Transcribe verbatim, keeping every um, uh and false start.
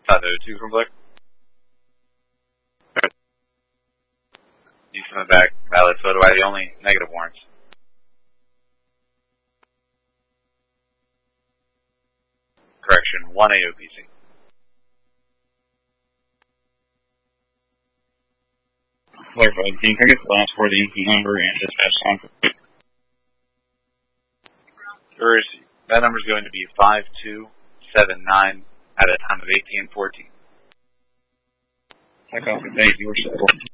five oh two from Blick. You from the back, valid photo I D only, negative warrants. Correction, one A O P C. Clarified. Can I get the last four of the Yankee number and dispatch time? Yours, that number is going to be five two seven nine at a time of eighteen fourteen. I copy. Thank you. We're settled.